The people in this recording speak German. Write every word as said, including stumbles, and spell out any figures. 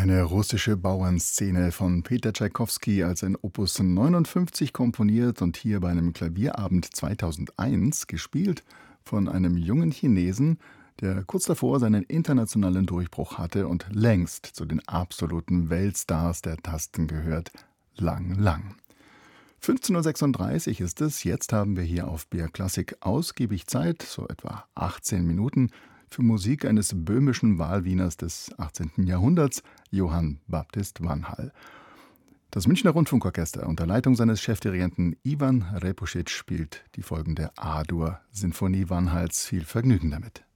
Eine russische Bauernszene von Peter Tschaikowski als ein Opus neunundfünfzig komponiert und hier bei einem Klavierabend zweitausendeins gespielt von einem jungen Chinesen, der kurz davor seinen internationalen Durchbruch hatte und längst zu den absoluten Weltstars der Tasten gehört. Lang, lang. fünfzehn Uhr sechsunddreißig ist es. Jetzt haben wir hier auf B R Klassik ausgiebig Zeit, so etwa achtzehn Minuten, für Musik eines böhmischen Wahlwieners des achtzehnten Jahrhunderts, Johann Baptist Vanhal. Das Münchner Rundfunkorchester unter Leitung seines Chefdirigenten Ivan Repuschitsch spielt die folgende A-Dur-Sinfonie Vanhals. Viel Vergnügen damit.